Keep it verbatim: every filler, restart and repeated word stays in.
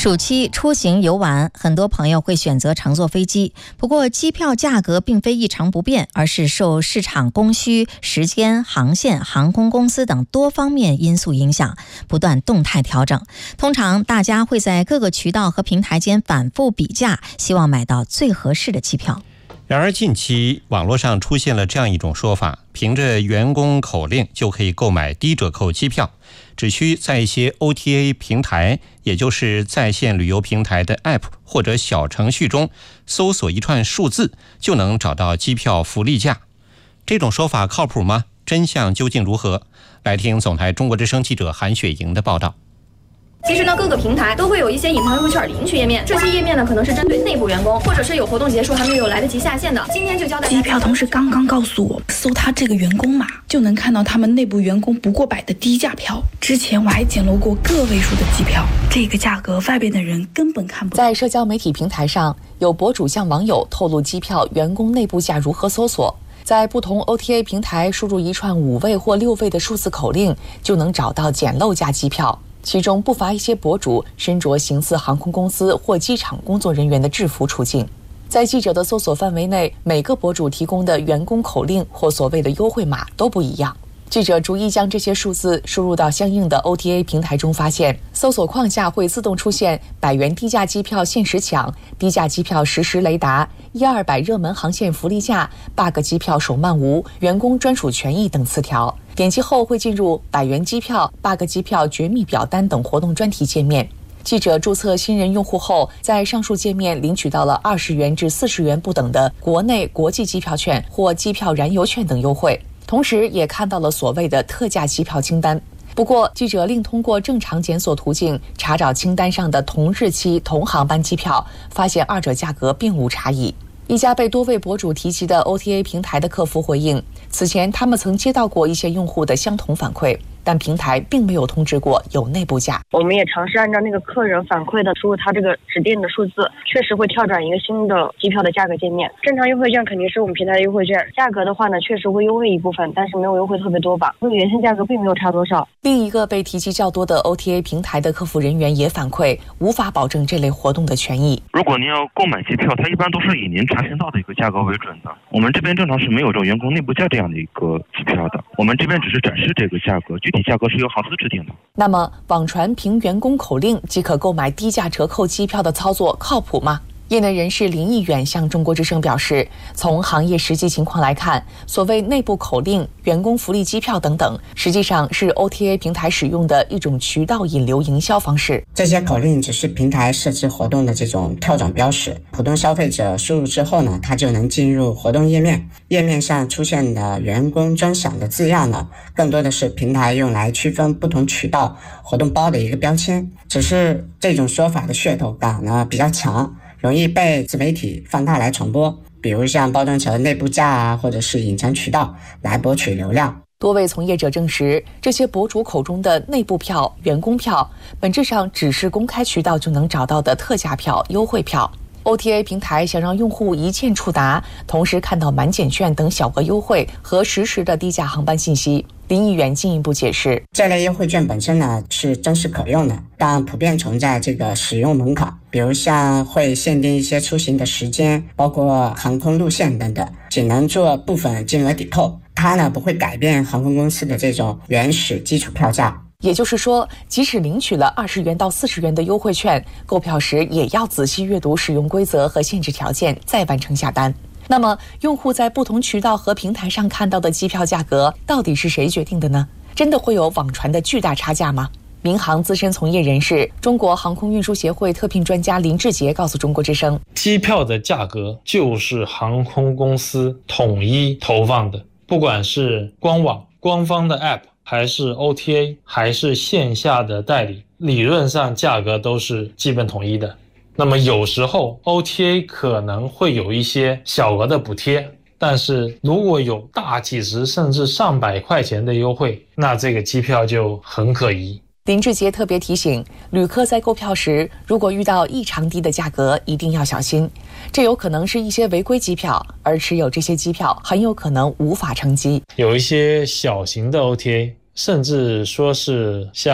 暑期出行游玩，很多朋友会选择乘坐飞机。不过，机票价格并非一成不变，而是受市场供需、时间、航线、航空公司等多方面因素影响，不断动态调整。通常，大家会在各个渠道和平台间反复比价，希望买到最合适的机票。 然而近期网络上出现了这样一种说法，凭着员工口令就可以购买低折扣机票，只需在一些 O T A 平台，也就是在线旅游平台的 App 或者小程序中搜索一串数字，就能找到机票福利价。这种说法靠谱吗？真相究竟如何？来听总台中国之声记者韩雪莹的报道。 其实呢，各个平台都会有一些隐藏优惠券领取页面，这些页面呢可能是针对内部员工，或者是有活动结束还没有来得及下线的。今天就教大家， 机票同事刚刚告诉我，搜他这个员工码就能看到他们内部员工不过百的低价票。之前我还捡漏过个位数的机票，这个价格外边的人根本看不到。 在社交媒体平台上，有博主向网友透露机票员工内部价如何搜索。在不同 O T A 平台输入一串五位或六位的数字口令，就能找到捡漏价机票。其中不乏一些博主身着形似航空公司或机场工作人员的制服出镜。在记者的搜索范围内，每个博主提供的员工口令或所谓的优惠码都不一样。记者逐一将这些数字输入到相应的 O T A 平台中，发现搜索框下会自动出现百元低价机票限时抢、低价机票实时雷达、一二百热门航线福利价、bug 机票首漫无、员工专属权益等词条。点击后会进入百元机票、bug 机票绝密表单等活动专题界面。记者注册新人用户后，在上述界面领取到了二十元至四十元不等的国内、国际机票券或机票燃油券等优惠。同时也看到了所谓的特价机票清单。不过，记者另通过正常检索途径查找清单上的同日期、同航班机票，发现二者价格并无差异。一家被多位博主提及的 O T A 平台的客服回应，此前他们曾接到过一些用户的相同反馈，但平台并没有通知过有内部价。 我们也尝试按照那个客人反馈的输入他这个指定的数字，确实会跳转一个新的机票的价格界面。正常优惠券肯定是我们平台的优惠券，价格的话呢，确实会优惠一部分，但是没有优惠特别多吧，和原先价格并没有差多少。 另一个被提及较多的 O T A 平台的客服人员也反馈，无法保证这类活动的权益。 如果您要购买机票，它一般都是以您查询到的一个价格为准的。我们这边正常是没有这种员工内部价这样的一个机票的，我们这边只是展示这个价格，具体价格是由航司制定的。 那么，网传凭员工口令即可购买低价折扣机票的操作靠谱吗？业内人士林毅远向中国之声表示，从行业实际情况来看，所谓内部口令、员工福利机票等等，实际上是 O T A 平台使用的一种渠道引流营销方式。 这些口令只是平台设置活动的这种跳转标识，普通消费者输入之后呢，他就能进入活动页面。页面上出现的员工专享的字样呢，更多的是平台用来区分不同渠道活动包的一个标签。只是这种说法的噱头感呢比较强，容易被自媒体放大来传播，比如像包装成内部价啊，或者是隐藏渠道来博取流量。 多位从业者证实，这些博主口中的内部票、员工票，本质上只是公开渠道就能找到的特价票、优惠票。O T A 平台想让用户一键触达，同时看到满减券等小额优惠和实时的低价航班信息。林毅远进一步解释， 这类优惠券本身呢是真实可用的，但普遍存在这个使用门槛，比如像会限定一些出行的时间，包括航空路线等等，只能做部分金额抵扣，它呢不会改变航空公司的这种原始基础票价。 也就是说，即使领取了二十元到四十元的优惠券，购票时也要仔细阅读使用规则和限制条件，再完成下单。那么，用户在不同渠道和平台上看到的机票价格，到底是谁决定的呢？真的会有网传的巨大差价吗？民航资深从业人士、中国航空运输协会特聘专家林志杰告诉中国之声， 机票的价格就是航空公司统一投放的，不管是官网、官方的 App，还是 O T A， 还是线下的代理，理论上价格都是基本统一的。那么有时候 O T A 可能会有一些小额的补贴，但是如果有大几十甚至上百块钱的优惠，那这个机票就很可疑。 林志杰特别提醒，旅客在购票时，如果遇到异常低的价格，一定要小心，这有可能是一些违规机票，而持有这些机票很有可能无法乘机。 有一些小型的 O T A， 甚至说是像